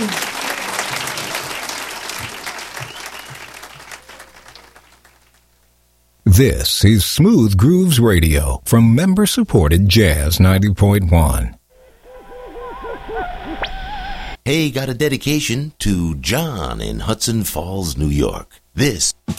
This is Smooth Grooves Radio from member-supported Jazz 90.1. Hey, got a dedication to John in Hudson Falls, New York. This